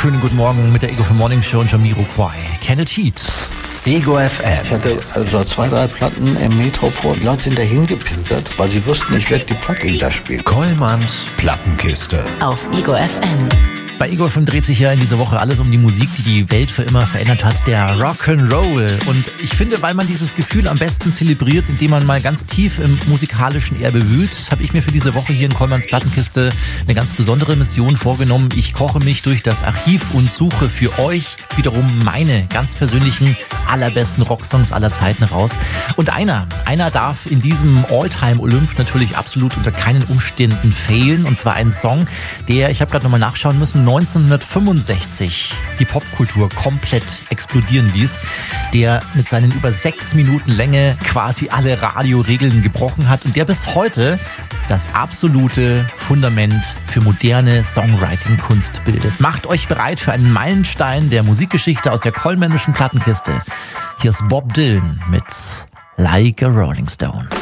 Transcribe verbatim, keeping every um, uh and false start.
Schönen guten Morgen mit der Ego vom Morning Show und Jamiroquai. Kenneth Heat. Ego F M. Ich hatte also zwei, drei Platten im Metropol. Die Leute sind dahin gepimpert, weil sie wussten, ich werde die Platte wieder spielen. Kollmanns Plattenkiste. Auf Ego F M. Bei Ego F M dreht sich ja in dieser Woche alles um die Musik, die die Welt für immer verändert hat, der Rock'n'Roll. Und ich finde, weil man dieses Gefühl am besten zelebriert, indem man mal ganz tief im musikalischen Erbe wühlt, habe ich mir für diese Woche hier in Kollmanns Plattenkiste eine ganz besondere Mission vorgenommen. Ich koche mich durch das Archiv und suche für euch wiederum meine ganz persönlichen allerbesten Rocksongs aller Zeiten raus. Und einer, einer darf in diesem All-Time-Olymp natürlich absolut unter keinen Umständen fehlen. Und zwar ein Song, der, ich habe gerade nochmal nachschauen müssen, neunzehnhundertfünfundsechzig die Popkultur komplett explodieren ließ, der mit seinen über sechs Minuten Länge quasi alle Radioregeln gebrochen hat und der bis heute das absolute Fundament für moderne Songwriting-Kunst bildet. Macht euch bereit für einen Meilenstein der Musikgeschichte aus der kollmännischen Plattenkiste. Hier ist Bob Dylan mit Like a Rolling Stone.